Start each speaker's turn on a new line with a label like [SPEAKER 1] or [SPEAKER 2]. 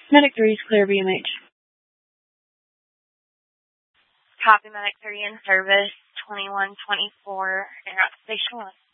[SPEAKER 1] Medic 3 is clear BMH.
[SPEAKER 2] Copy, Medic 3 in service, 2124, interrupt station 1.